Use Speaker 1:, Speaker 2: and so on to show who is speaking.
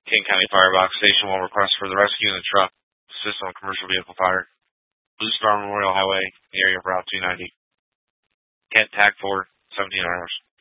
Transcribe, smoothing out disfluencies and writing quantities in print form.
Speaker 1: King County Firebox Station will request for the rescue in the truck. Assist on commercial vehicle fire. Blue Star Memorial Highway, the area of Route 290. Kent TAC 4, 17 hours.